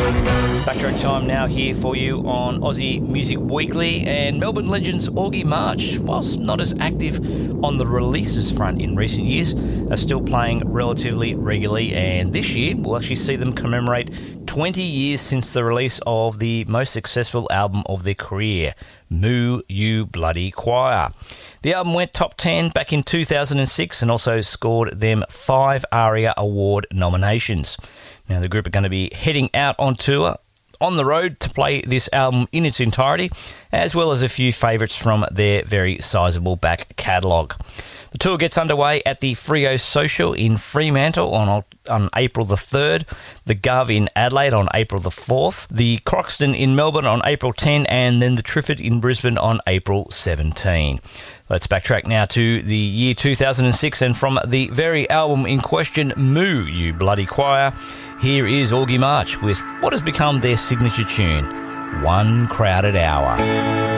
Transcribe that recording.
Backtrack time now here for you on Aussie Music Weekly, and Melbourne legends Augie March, whilst not as active on the releases front in recent years, are still playing relatively regularly, and this year we'll actually see them commemorate 20 years since the release of the most successful album of their career, Moo You Bloody Choir. The album went top 10 back in 2006 and also scored them 5 ARIA Award nominations. Now, the group are going to be heading out on tour on the road to play this album in its entirety, as well as a few favourites from their very sizable back catalogue. The tour gets underway at the Frio Social in Fremantle on April the 3rd, the Gov in Adelaide on April the 4th, the Croxton in Melbourne on April 10, and then the Triffid in Brisbane on April 17. Let's backtrack now to the year 2006, and from the very album in question, Moo You Bloody Choir, here is Augie March with what has become their signature tune, One Crowded Hour.